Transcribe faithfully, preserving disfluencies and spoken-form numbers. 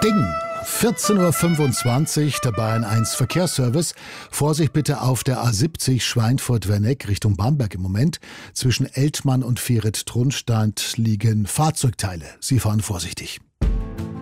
Ding. vierzehn Uhr fünfundzwanzig, der Bayern eins Verkehrsservice. Vorsicht bitte auf der A siebzig Schweinfurt-Werneck Richtung Bamberg im Moment. Zwischen Eltmann und Vieret-Trunstadt liegen Fahrzeugteile. Sie fahren vorsichtig.